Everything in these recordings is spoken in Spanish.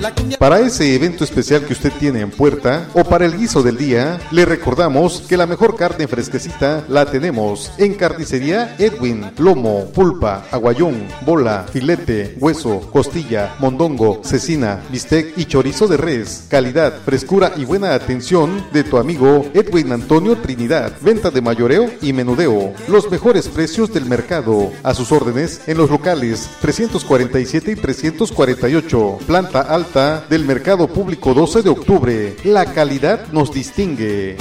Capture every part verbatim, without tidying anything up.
Para ese evento especial que usted tiene en puerta o para el guiso del día, le recordamos que la mejor carne fresquecita la tenemos en Carnicería Edwin. Lomo, pulpa, aguayón, bola, filete, hueso, costilla, mondongo, cecina, bistec y chorizo de res. Calidad, frescura y buena atención de tu amigo Edwin Antonio Trinidad. Venta de mayoreo y menudeo. Los mejores precios del mercado. A sus órdenes en los locales trescientos cuarenta y siete y trescientos cuarenta y ocho. Planta alta del Mercado Público doce de octubre. La calidad nos distingue.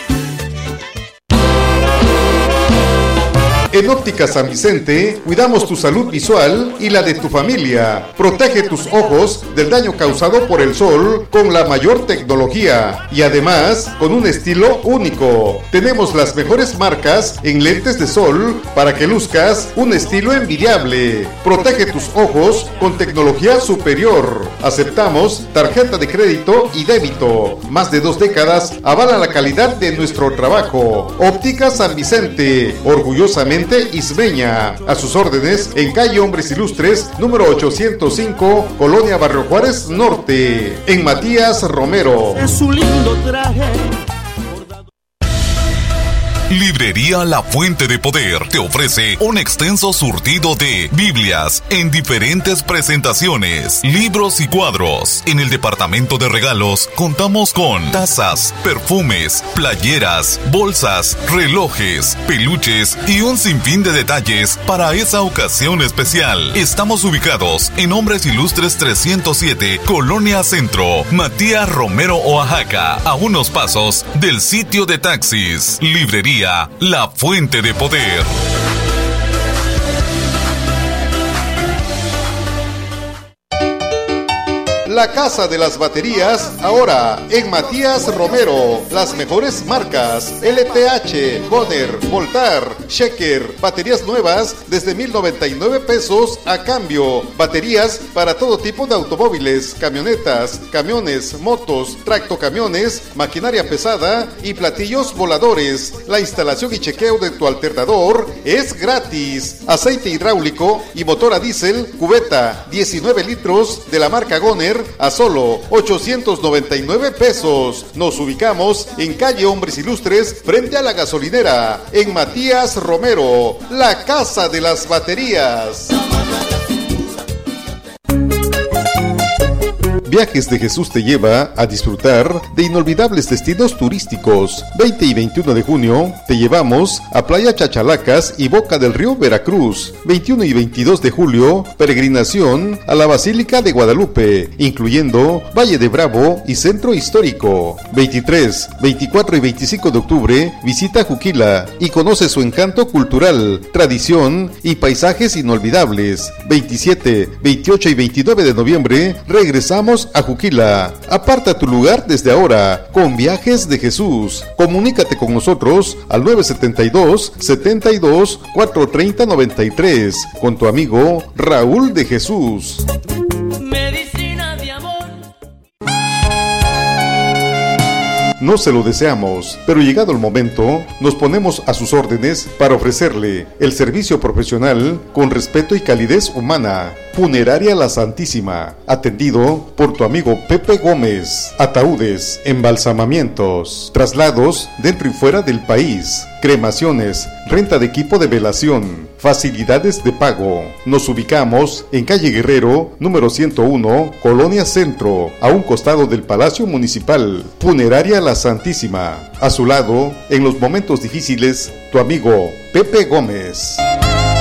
En Óptica San Vicente, cuidamos tu salud visual y la de tu familia. Protege tus ojos del daño causado por el sol con la mayor tecnología y además con un estilo único. Tenemos las mejores marcas en lentes de sol para que luzcas un estilo envidiable. Protege tus ojos con tecnología superior. Aceptamos tarjeta de crédito y débito. Más de dos décadas avala la calidad de nuestro trabajo. Óptica San Vicente, orgullosamente ismeña. A sus órdenes en calle Hombres Ilustres, número ochocientos cinco, Colonia Barrio Juárez Norte, en Matías Romero. Es su lindo traje. Librería La Fuente de Poder te ofrece un extenso surtido de Biblias en diferentes presentaciones, libros y cuadros. En el departamento de regalos contamos con tazas, perfumes, playeras, bolsas, relojes, peluches y un sinfín de detalles para esa ocasión especial. Estamos ubicados en Hombres Ilustres trescientos siete, Colonia Centro, Matías Romero, Oaxaca, a unos pasos del sitio de taxis. Librería La Fuente de Poder. La Casa de las Baterías, ahora en Matías Romero. Las mejores marcas: L T H, Goner, Voltar, Sheker. Baterías nuevas desde mil noventa y nueve pesos a cambio. Baterías para todo tipo de automóviles, camionetas, camiones, motos, tractocamiones, maquinaria pesada y platillos voladores. La instalación y chequeo de tu alternador es gratis. Aceite hidráulico y motor a diésel, cubeta, diecinueve litros de la marca Goner a solo ochocientos noventa y nueve pesos. Nos ubicamos en calle Hombres Ilustres frente a la gasolinera en Matías Romero, la Casa de las Baterías. Viajes de Jesús te lleva a disfrutar de inolvidables destinos turísticos. veinte y veintiuno de junio te llevamos a Playa Chachalacas y Boca del Río, Veracruz. veintiuno y veintidós de julio, peregrinación a la Basílica de Guadalupe, incluyendo Valle de Bravo y Centro Histórico. veintitrés, veinticuatro y veinticinco de octubre, visita Juquila y conoce su encanto cultural, tradición y paisajes inolvidables. veintisiete, veintiocho y veintinueve de noviembre, regresamos a Juquila. Aparta tu lugar desde ahora con Viajes de Jesús. Comunícate con nosotros al nueve setenta y dos, setenta y dos, cuatrocientos treinta, noventa y tres con tu amigo Raúl de Jesús. Medicina de amor. No se lo deseamos, pero llegado el momento, nos ponemos a sus órdenes para ofrecerle el servicio profesional con respeto y calidez humana. Funeraria La Santísima, atendido por tu amigo Pepe Gómez. Ataúdes, embalsamamientos, traslados dentro y fuera del país, cremaciones, renta de equipo de velación, facilidades de pago. Nos ubicamos en calle Guerrero, número ciento uno, Colonia Centro, a un costado del Palacio Municipal. Funeraria La Santísima, a su lado, en los momentos difíciles, tu amigo Pepe Gómez.